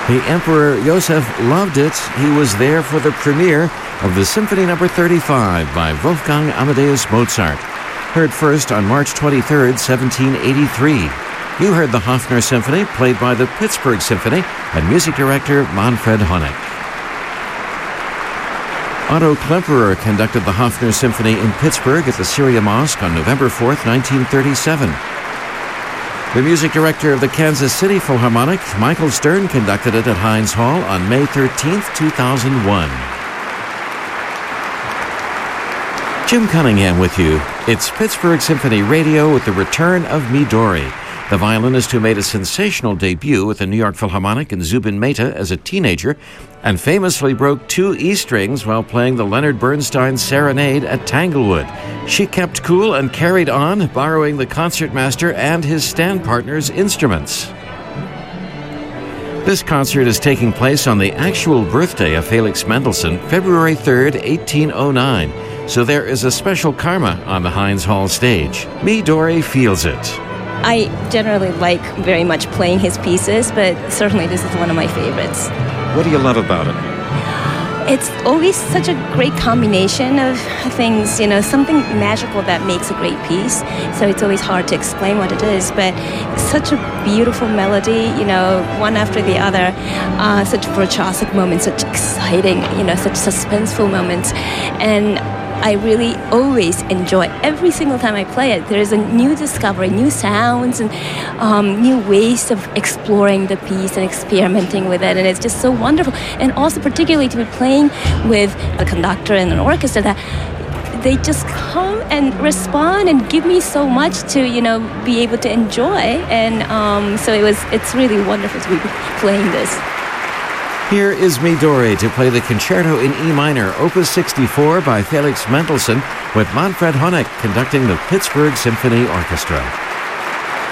The Emperor Joseph loved it. He was there for the premiere of the Symphony No. 35 by Wolfgang Amadeus Mozart. Heard first on March 23, 1783. You heard the Hofner Symphony, played by the Pittsburgh Symphony and music director Manfred Honeck. Otto Klemperer conducted the Hofner Symphony in Pittsburgh at the Syria Mosque on November 4, 1937. The music director of the Kansas City Philharmonic, Michael Stern, conducted it at Heinz Hall on May 13, 2001. Jim Cunningham with you. It's Pittsburgh Symphony Radio with the return of Midori, the violinist who made a sensational debut with the New York Philharmonic and Zubin Mehta as a teenager and famously broke 2 E strings while playing the Leonard Bernstein Serenade at Tanglewood. She kept cool and carried on, borrowing the concertmaster and his stand partner's instruments. This concert is taking place on the actual birthday of Felix Mendelssohn, February 3rd, 1809. So there is a special karma on the Heinz Hall stage. Midori feels it. I generally like very much playing his pieces, but certainly this is one of my favorites. What do you love about it? It's always such a great combination of things, something magical that makes a great piece. So it's always hard to explain what it is, but such a beautiful melody, one after the other, such virtuosic moments, such exciting, such suspenseful moments. And I really always enjoy every single time I play it. There is a new discovery, new sounds, and new ways of exploring the piece and experimenting with it. And it's just so wonderful. And also particularly to be playing with a conductor and an orchestra that they just come and respond and give me so much to, be able to enjoy. And so it's really wonderful to be playing this. Here is Midori to play the Concerto in E minor, Opus 64 by Felix Mendelssohn, with Manfred Honeck conducting the Pittsburgh Symphony Orchestra.